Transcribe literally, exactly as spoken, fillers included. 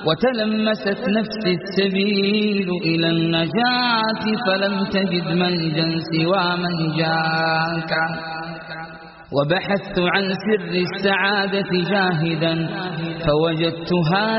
وتلمست نفسي السبيل إلى النجاة فلم تجد ملجا سوى من جاك. وبحثت عن سر السعادة جاهدا فوجدتها